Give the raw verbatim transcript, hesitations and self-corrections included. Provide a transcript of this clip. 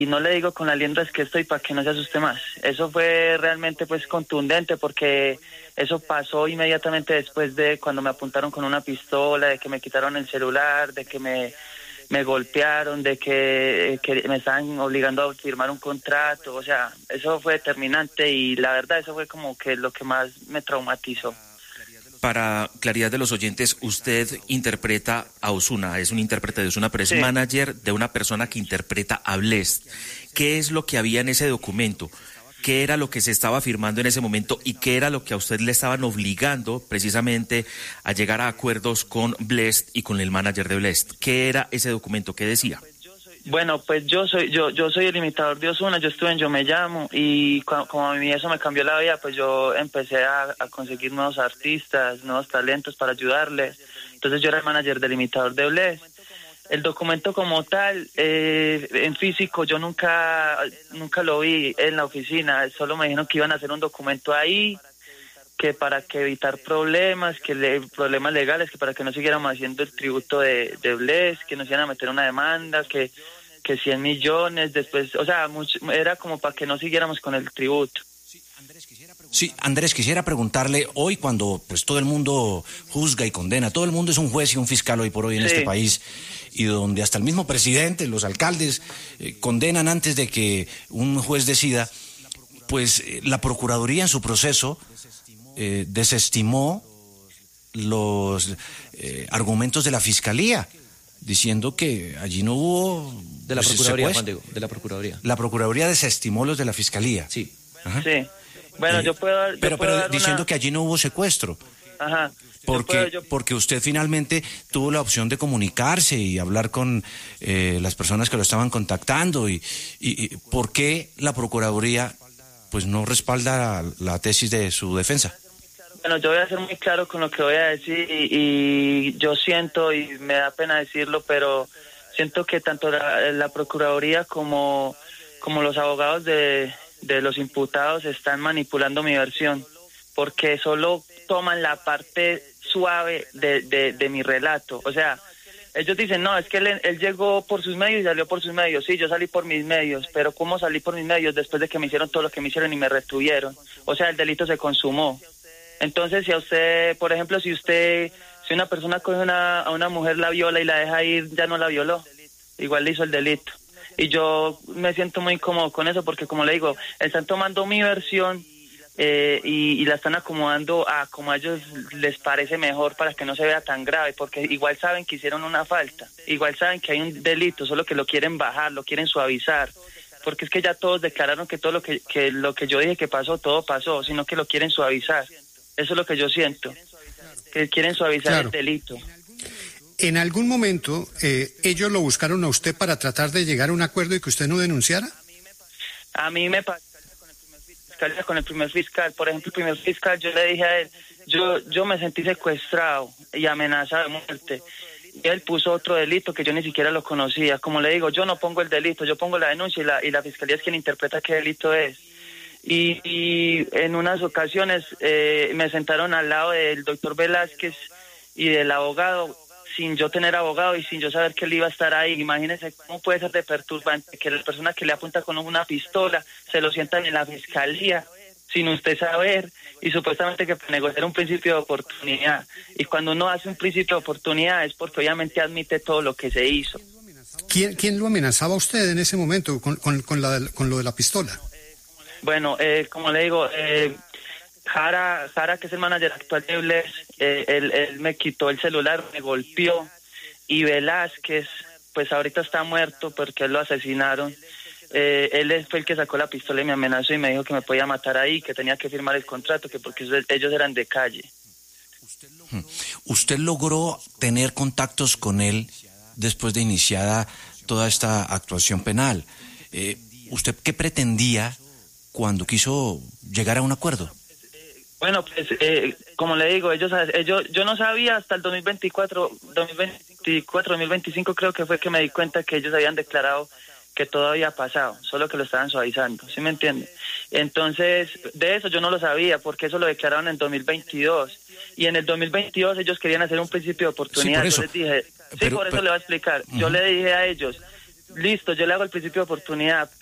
y no le digo con la liendra es que estoy para que no se asuste más. Eso fue realmente pues contundente porque eso pasó inmediatamente después de cuando me apuntaron con una pistola, de que me quitaron el celular, de que me, me golpearon, de que, que me estaban obligando a firmar un contrato. O sea, eso fue determinante y la verdad eso fue como que lo que más me traumatizó. Para claridad de los oyentes, usted interpreta a Ozuna, es un intérprete de Ozuna, pero es sí. manager de una persona que interpreta a Blessd. ¿Qué es lo que había en ese documento? ¿Qué era lo que se estaba firmando en ese momento y qué era lo que a usted le estaban obligando precisamente a llegar a acuerdos con Blessd y con el manager de Blessd? ¿Qué era ese documento? ¿Qué decía? Bueno, pues yo soy yo yo soy el imitador de Ozuna, yo estuve en Yo Me Llamo y cu- como a mí eso me cambió la vida, pues yo empecé a, a conseguir nuevos artistas, nuevos talentos para ayudarles. Entonces yo era el manager del imitador de Blessd. El documento como tal, eh, en físico, yo nunca nunca lo vi en la oficina, solo me dijeron que iban a hacer un documento ahí, que para que evitar problemas, que le, problemas legales, que para que no siguiéramos haciendo el tributo de, de Blessd, que nos iban a meter una demanda, que, que cien millones, después, o sea, mucho, era como para que no siguiéramos con el tributo. Sí, Andrés, quisiera preguntarle, hoy cuando pues todo el mundo juzga y condena, todo el mundo es un juez y un fiscal hoy por hoy en sí. este país, y donde hasta el mismo presidente, los alcaldes, eh, condenan antes de que un juez decida, pues eh, la Procuraduría en su proceso eh, desestimó los eh, argumentos de la Fiscalía, diciendo que allí no hubo... De la pues, Procuraduría, Juan Diego, de la Procuraduría. La Procuraduría desestimó los de la Fiscalía. Sí. Ajá. Sí. Bueno, eh, yo puedo dar... Yo pero puedo pero dar diciendo una... que allí no hubo secuestro. Ajá. Porque, puedo, yo... porque usted finalmente tuvo la opción de comunicarse y hablar con eh, las personas que lo estaban contactando. Y, y, y ¿por qué la Procuraduría pues no respalda la tesis de su defensa? Bueno, yo voy a ser muy claro con lo que voy a decir y, y yo siento, y me da pena decirlo, pero siento que tanto la, la Procuraduría como, como los abogados de, de los imputados están manipulando mi versión, porque solo toman la parte suave de, de, de mi relato. O sea, ellos dicen, no, es que él, él llegó por sus medios y salió por sus medios. Sí, yo salí por mis medios, pero ¿cómo salí por mis medios después de que me hicieron todo lo que me hicieron y me retuvieron? O sea, el delito se consumó. Entonces, si a usted, por ejemplo, si usted, si una persona coge una, a una mujer, la viola y la deja ir, ya no la violó, igual le hizo el delito. Y yo me siento muy incómodo con eso porque, como le digo, están tomando mi versión eh, y, y la están acomodando a como a ellos les parece mejor para que no se vea tan grave, porque igual saben que hicieron una falta, igual saben que hay un delito, solo que lo quieren bajar, lo quieren suavizar. Porque es que ya todos declararon que todo lo que, que lo que yo dije que pasó, todo pasó, sino que lo quieren suavizar. Eso es lo que yo siento, que quieren suavizar claro. el delito. ¿En algún momento eh, ellos lo buscaron a usted para tratar de llegar a un acuerdo y que usted no denunciara? A mí me pasó con el primer fiscal. Por ejemplo, el primer fiscal, yo le dije a él, yo, yo me sentí secuestrado y amenazado de muerte. Y él puso otro delito que yo ni siquiera lo conocía. Como le digo, yo no pongo el delito, yo pongo la denuncia y la, y la fiscalía es quien interpreta qué delito es. Y, y en unas ocasiones eh, me sentaron al lado del doctor Velázquez y del abogado sin yo tener abogado y sin yo saber que él iba a estar ahí. Imagínense cómo puede ser de perturbante que la persona que le apunta con una pistola se lo sientan en la fiscalía sin usted saber y supuestamente que para negociar un principio de oportunidad. Y cuando uno hace un principio de oportunidad es porque obviamente admite todo lo que se hizo. ¿Quién, quién lo amenazaba a usted en ese momento con, con, con, la, con lo de la pistola? Bueno, eh, como le digo, eh, Jara, Jara, que es el manager actual de Blessd, eh, él, él me quitó el celular, me golpeó, y Velázquez, pues ahorita está muerto porque él lo asesinaron. Eh, él fue el que sacó la pistola y me amenazó y me dijo que me podía matar ahí, que tenía que firmar el contrato, que porque ellos eran de calle. ¿Usted logró tener contactos con él después de iniciada toda esta actuación penal? Eh, ¿Usted qué pretendía cuando quiso llegar a un acuerdo? Bueno, pues eh, como le digo, ellos, ellos, yo no sabía hasta el dos mil veinticuatro, dos mil veinticuatro, dos mil veinticinco creo que fue que me di cuenta que ellos habían declarado que todo había pasado, solo que lo estaban suavizando, ¿sí me entiende? Entonces, de eso yo no lo sabía, porque eso lo declararon en dos mil veintidós, y en el dos mil veintidós ellos querían hacer un principio de oportunidad. Sí, por eso. Yo les dije, sí, pero, por eso pero, le voy a explicar, uh-huh. Yo le dije a ellos, listo, yo le hago el principio de oportunidad,